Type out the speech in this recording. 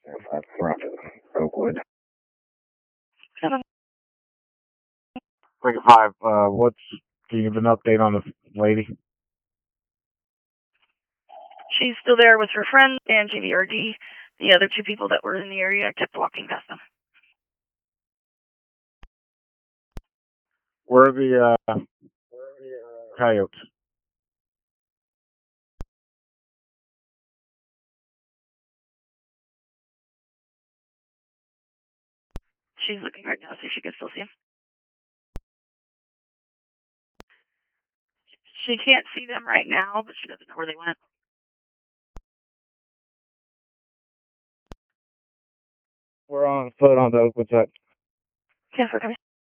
05 Roger, Oakwood. 5, can you give an update on the lady? She's still there with her friend and JVRD. The other two people that were in the area, I kept walking past them. Where are the coyotes? She's looking right now, see if she can still see him. She can't see them right now, but she doesn't know where they went. We're on foot on the Oakwood side. Yes, okay.